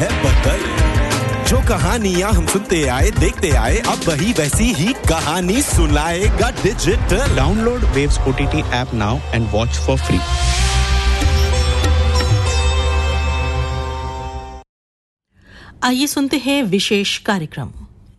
है बदल। जो कहानियां हम सुनते आए देखते आए, अब वही वैसी ही कहानी सुनाएगा digital. Download waves OTT app now and watch for free. आइए सुनते हैं विशेष कार्यक्रम।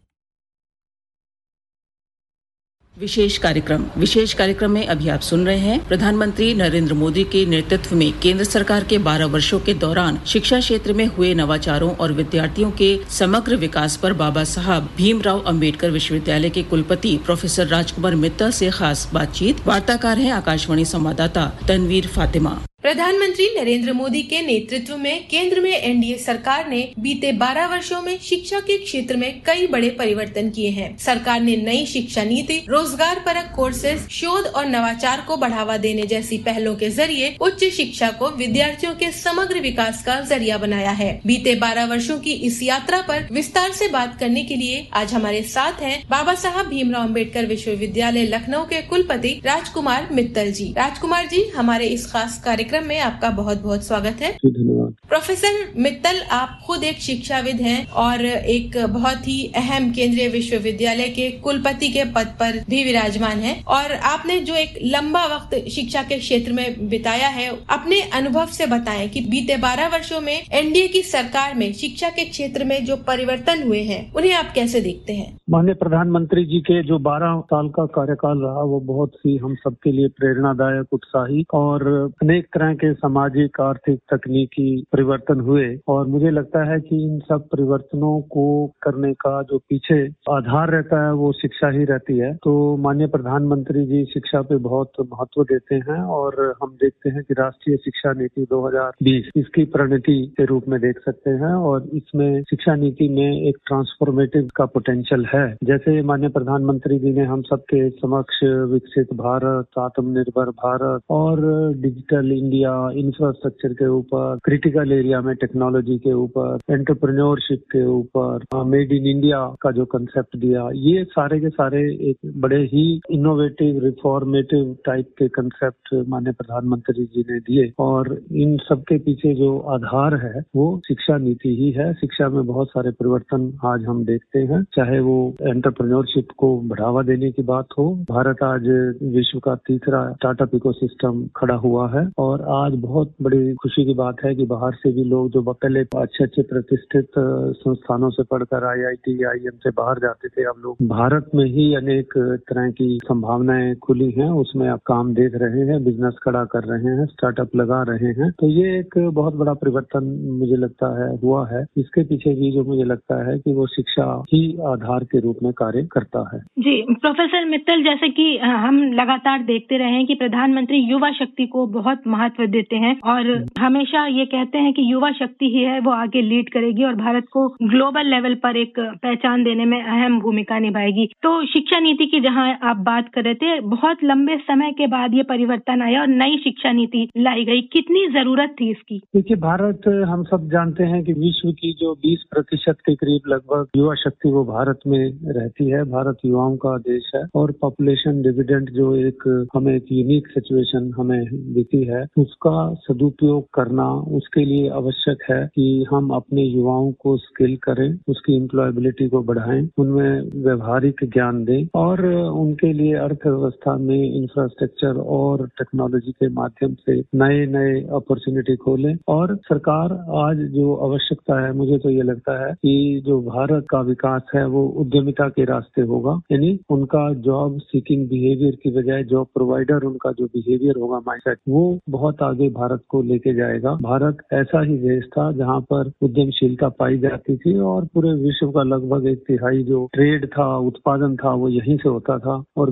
विशेष कार्यक्रम में अभी आप सुन रहे हैं प्रधानमंत्री नरेंद्र मोदी के नेतृत्व में केंद्र सरकार के 12 वर्षों के दौरान शिक्षा क्षेत्र में हुए नवाचारों और विद्यार्थियों के समग्र विकास पर बाबा साहब भीमराव अंबेडकर विश्वविद्यालय के कुलपति प्रोफेसर राजकुमार मित्तल से खास बातचीत। वार्ताकार हैं आकाशवाणी संवाददाता तनवीर फातिमा। प्रधानमंत्री नरेंद्र मोदी के नेतृत्व में केंद्र में एनडीए सरकार ने बीते 12 वर्षों में शिक्षा के क्षेत्र में कई बड़े परिवर्तन किए हैं। सरकार ने नई शिक्षा नीति, रोजगार परक कोर्सेज, शोध और नवाचार को बढ़ावा देने जैसी पहलों के जरिए उच्च शिक्षा को विद्यार्थियों के समग्र विकास का जरिया बनाया है। बीते 12 वर्षों की इस यात्रा पर विस्तार से बात करने के लिए आज हमारे साथ हैं बाबा साहब भीमराव अंबेडकर विश्वविद्यालय लखनऊ के कुलपति राजकुमार मित्तल जी। राजकुमार जी, हमारे इस खास कार्यक्रम में आपका बहुत बहुत स्वागत है। धन्यवाद। प्रोफेसर मित्तल, आप खुद एक शिक्षाविद हैं और एक बहुत ही अहम केंद्रीय विश्वविद्यालय के कुलपति के पद पर भी विराजमान हैं और आपने जो एक लंबा वक्त शिक्षा के क्षेत्र में बिताया है, अपने अनुभव से बताएं कि बीते 12 वर्षों में एनडीए की सरकार में शिक्षा के क्षेत्र में जो परिवर्तन हुए हैं उन्हें आप कैसे देखते हैं? माननीय प्रधानमंत्री जी के जो 12 साल का कार्यकाल रहा वो बहुत ही हम सबके लिए प्रेरणादायक, उत्साही और अनेक तरह के सामाजिक, आर्थिक, तकनीकी परिवर्तन हुए और मुझे लगता है कि इन सब परिवर्तनों को करने का जो पीछे आधार रहता है वो शिक्षा ही रहती है। तो माननीय प्रधानमंत्री जी शिक्षा पे बहुत महत्व देते हैं और हम देखते हैं कि राष्ट्रीय शिक्षा नीति 2020 इसकी परिणति के रूप में देख सकते हैं और इसमें शिक्षा नीति में एक ट्रांसफॉर्मेटिव का पोटेंशियल है। जैसे माननीय प्रधानमंत्री जी ने हम सबके समक्ष विकसित भारत, आत्मनिर्भर भारत और डिजिटल इंडिया, इंफ्रास्ट्रक्चर के ऊपर, क्रिटिकल एरिया में टेक्नोलॉजी के ऊपर, एंटरप्रेन्योरशिप के ऊपर, मेड इन इंडिया का जो कंसेप्ट दिया, ये सारे के सारे एक बड़े ही इनोवेटिव, रिफॉर्मेटिव टाइप के कंसेप्ट माननीय प्रधानमंत्री जी ने दिए और इन सबके पीछे जो आधार है वो शिक्षा नीति ही है। शिक्षा में बहुत सारे परिवर्तन आज हम देखते हैं, चाहे वो एंटरप्रेन्योरशिप को बढ़ावा देने की बात हो। भारत आज विश्व का तीसरा स्टार्टअप इकोसिस्टम खड़ा हुआ है और आज बहुत बड़ी खुशी की बात है कि बाहर से भी लोग जो पहले अच्छे प्रतिष्ठित संस्थानों से पढ़कर IIT, IIM से बाहर जाते थे, अब लोग भारत में ही अनेक तरह की संभावनाएं खुली हैं, उसमें आप काम देख रहे हैं, बिजनेस खड़ा कर रहे हैं, स्टार्टअप लगा रहे हैं। तो ये एक बहुत बड़ा परिवर्तन मुझे लगता है हुआ है। इसके पीछे भी जो मुझे लगता है कि वो शिक्षा ही आधार के रूप में कार्य करता है। जी प्रोफेसर मित्तल, जैसे कि हम लगातार देखते रहे हैं कि प्रधानमंत्री युवा शक्ति को बहुत महत्व देते हैं और हमेशा ये कहते हैं कि युवा शक्ति ही है वो आगे लीड करेगी और भारत को ग्लोबल लेवल पर एक पहचान देने में अहम भूमिका निभाएगी। तो शिक्षा नीति की जहां आप बात कर रहे थे, बहुत लंबे समय के बाद ये परिवर्तन आया और नई शिक्षा नीति लाई गई, कितनी जरूरत थी इसकी? देखिए, भारत हम सब जानते हैं कि विश्व की जो 20% के करीब लगभग युवा शक्ति वो भारत में रहती है। भारत युवाओं का देश है और पॉपुलेशन डिविडेंड जो एक हमें एक यूनिक सिचुएशन हमें दिखी है, उसका सदुपयोग करना उसके लिए आवश्यक है कि हम अपने युवाओं को स्किल करें, उसकी एम्प्लॉयबिलिटी को बढ़ाएं, उनमें व्यवहारिक ज्ञान दें और उनके लिए अर्थव्यवस्था में इंफ्रास्ट्रक्चर और टेक्नोलॉजी के माध्यम से नए नए अपॉर्चुनिटी खोलें। और सरकार आज जो आवश्यकता है, मुझे तो ये लगता है कि जो भारत का विकास है वो उद्यमिता के रास्ते होगा, यानी उनका जॉब सीकिंग बिहेवियर की बजाय जॉब प्रोवाइडर उनका जो बिहेवियर होगा, माइंडसेट, वो बहुत आगे भारत को लेके जाएगा। भारत ऐसा ही देश था जहां पर उद्यमशीलता पाई जाती थी और पूरे विश्व का लगभग 1/3 जो ट्रेड था, उत्पादन था, वो यहीं से होता था और